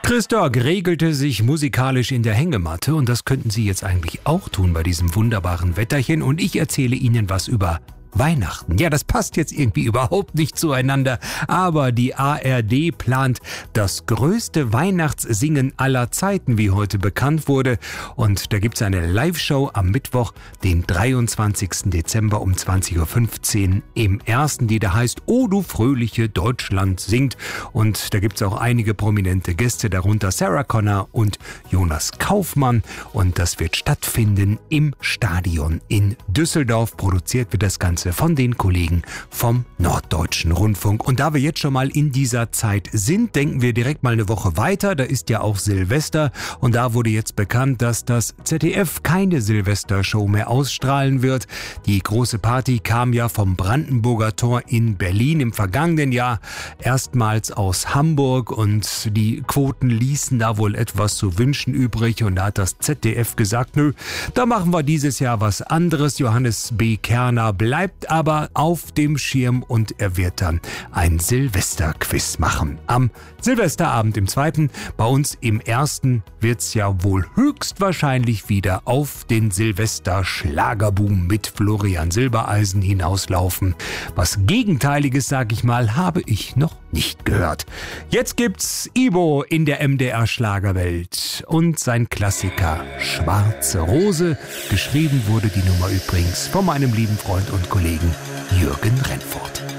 Christoph regelte sich musikalisch in der Hängematte und das könnten Sie jetzt eigentlich auch tun bei diesem wunderbaren Wetterchen und ich erzähle Ihnen was über Weihnachten. Ja, das passt jetzt irgendwie überhaupt nicht zueinander, aber die ARD plant das größte Weihnachtssingen aller Zeiten, wie heute bekannt wurde. Und da gibt's eine Live-Show am Mittwoch, den 23. Dezember um 20.15 Uhr im Ersten, die da heißt "O du fröhliche Deutschland singt". Und da gibt's auch einige prominente Gäste, darunter Sarah Connor und Jonas Kaufmann. Und das wird stattfinden im Stadion in Düsseldorf. Produziert wird das Ganze von den Kollegen vom Norddeutschen Rundfunk. Und da wir jetzt schon mal in dieser Zeit sind, denken wir direkt mal eine Woche weiter. Da ist ja auch Silvester und da wurde jetzt bekannt, dass das ZDF keine Silvestershow mehr ausstrahlen wird. Die große Party kam ja vom Brandenburger Tor in Berlin im vergangenen Jahr erstmals aus Hamburg und die Quoten ließen da wohl etwas zu wünschen übrig und da hat das ZDF gesagt, nö, da machen wir dieses Jahr was anderes. Johannes B. Kerner bleibt aber auf dem Schirm und er wird dann ein Silvesterquiz machen. Am Silvesterabend im 2., bei uns im 1. wird's ja wohl höchstwahrscheinlich wieder auf den Silvester-Schlagerboom mit Florian Silbereisen hinauslaufen. Was Gegenteiliges, sag ich mal, habe ich noch nicht gehört. Jetzt gibt's Ibo in der MDR-Schlagerwelt und sein Klassiker Schwarze Rose. Geschrieben wurde die Nummer übrigens von meinem lieben Freund und Kollegen Jürgen Rennfort.